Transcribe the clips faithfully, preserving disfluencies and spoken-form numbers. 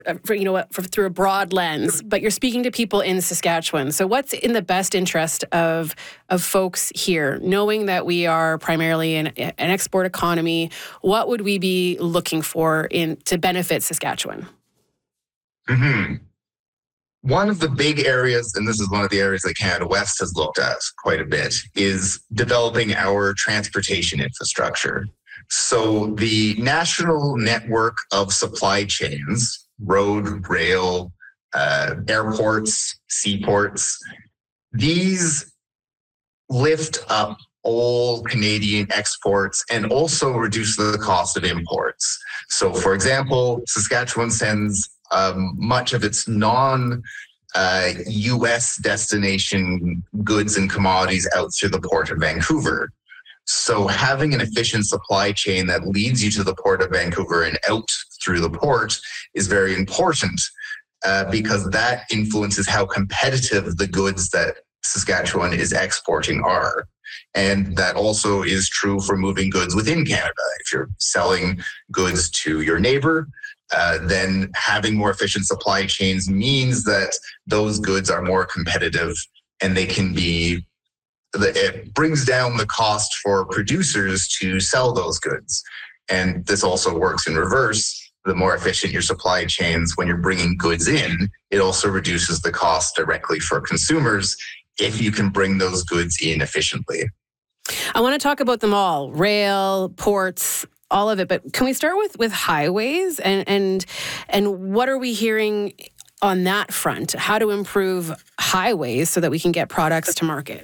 uh, for, you know what, for, through a broad lens, but you're speaking to people in Saskatchewan. So what's in the best interest of of folks here, knowing that we are primarily an, an export economy? What would we be looking for in to benefit Saskatchewan? Mm-hmm. One of the big areas, and this is one of the areas that Canada West has looked at quite a bit, is developing our transportation infrastructure. So the national network of supply chains, road, rail, uh, airports, seaports, these lift up all Canadian exports and also reduce the cost of imports. So for example, Saskatchewan sends um, much of its non uh, U S destination goods and commodities out through the Port of Vancouver. So having an efficient supply chain that leads you to the Port of Vancouver and out through the port is very important uh, because that influences how competitive the goods that Saskatchewan is exporting are. And that also is true for moving goods within Canada. If you're selling goods to your neighbor, uh, then having more efficient supply chains means that those goods are more competitive and they can be it brings down the cost for producers to sell those goods. And this also works in reverse. The more efficient your supply chains when you're bringing goods in, it also reduces the cost directly for consumers if you can bring those goods in efficiently. I want to talk about them all, rail, ports, all of it. But can we start with, with highways and, and, and what are we hearing on that front? How to improve highways so that we can get products to market?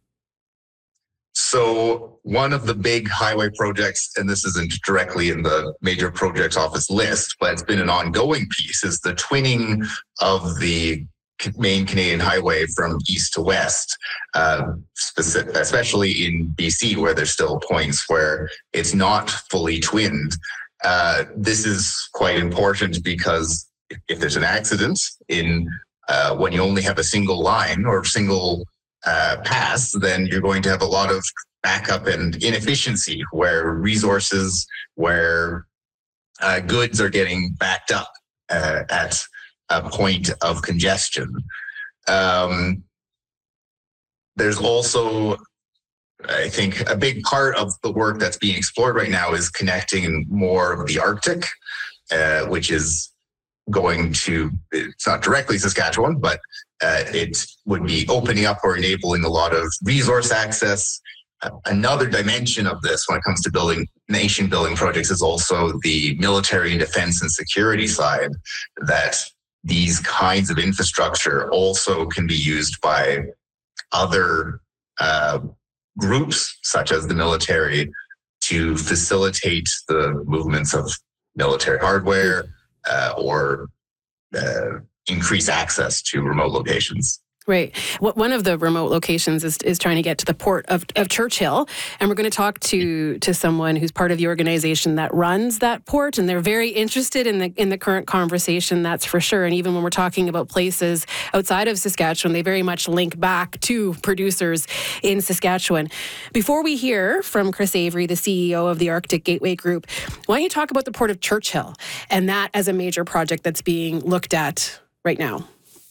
So one of the big highway projects, and this isn't directly in the major projects office list, but it's been an ongoing piece, is the twinning of the main Canadian highway from east to west, uh, specific, especially in B C, where there's still points where it's not fully twinned. Uh, this is quite important because if, if there's an accident in uh, when you only have a single line or single Uh, pass, then you're going to have a lot of backup and inefficiency where resources, where uh, goods are getting backed up uh, at a point of congestion. Um, there's also, I think, a big part of the work that's being explored right now is connecting more of the Arctic, uh, which is going to, it's not directly Saskatchewan, but uh, it would be opening up or enabling a lot of resource access. Uh, another dimension of this when it comes to building nation building projects is also the military and defense and security side, that these kinds of infrastructure also can be used by other uh, groups, such as the military, to facilitate the movements of military hardware, Uh, or uh, increase access to remote locations. Right. One of the remote locations is, is trying to get to the port of, of Churchill. And we're going to talk to to someone who's part of the organization that runs that port. And they're very interested in the in the current conversation, that's for sure. And even when we're talking about places outside of Saskatchewan, they very much link back to producers in Saskatchewan. Before we hear from Chris Avery, the C E O of the Arctic Gateway Group, why don't you talk about the Port of Churchill and that as a major project that's being looked at right now?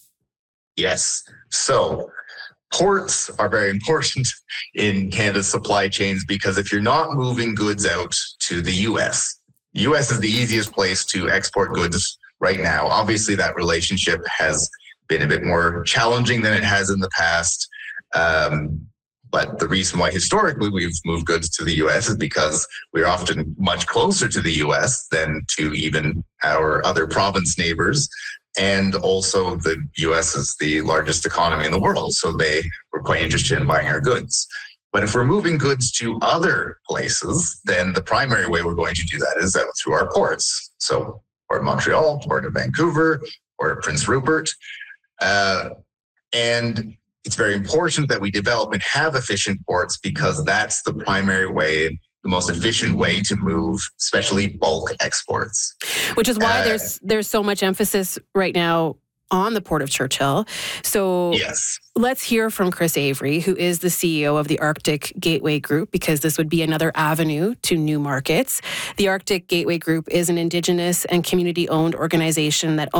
Yes. So ports are very important in Canada's supply chains because if you're not moving goods out to the U S, U S is the easiest place to export goods right now. Obviously, that relationship has been a bit more challenging than it has in the past. Um, but the reason why historically we've moved goods to the U S is because we're often much closer to the U S than to even our other province neighbors. And also the U S is the largest economy in the world, so they were quite interested in buying our goods. But if we're moving goods to other places, then the primary way we're going to do that is out through our ports. So Port of Montreal, Port of Vancouver, Port of Prince Rupert. Uh, and it's very important that we develop and have efficient ports because that's the primary way, the most efficient way to move, especially bulk exports. Which is why uh, there's there's so much emphasis right now on the Port of Churchill. So yes. Let's hear from Chris Avery, who is the C E O of the Arctic Gateway Group, because this would be another avenue to new markets. The Arctic Gateway Group is an Indigenous and community-owned organization that